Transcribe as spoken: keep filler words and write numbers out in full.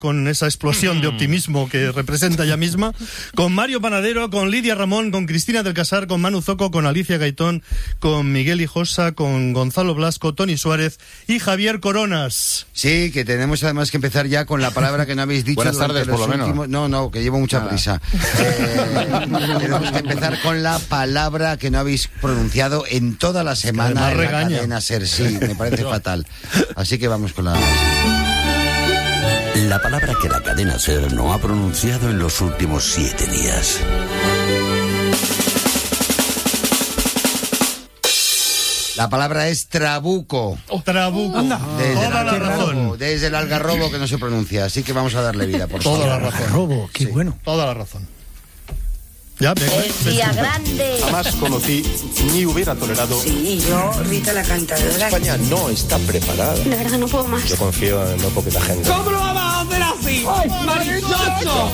con esa explosión de optimismo que representa ella misma, con Mario Panadero, con Lidia Ramón, con Cristina del Casar, con Manu Zoco, con Alicia Gaitón, con Miguel Hijosa, con Gonzalo Blasco, Tony Suárez y Javier Coronas. Sí, que tenemos además que empezar ya con la palabra que no habéis dicho. Buenas tardes, por lo menos. Últimos... No, no, que llevo mucha Nada. prisa. Eh, tenemos que empezar con la palabra que no habéis pronunciado en toda la semana en regaña. la cadena SER. Sí, me parece fatal. Así que vamos con la... La palabra que la cadena SER no ha pronunciado en los últimos siete días. La palabra es trabuco. Oh, trabuco. Anda. Desde, Toda el la razón. desde el algarrobo que no se pronuncia. Así que vamos a darle vida, por Toda favor. la razón. Algarrobo, qué Sí. bueno. Toda la razón. Ya, venga. El día grande. Jamás conocí ni hubiera tolerado. Sí, yo, Rita la cantadora. España no está preparada. De verdad no puedo más. Yo confío en muy poquita gente. ¿Cómo lo vamos a hacer así? ¡Marichocho!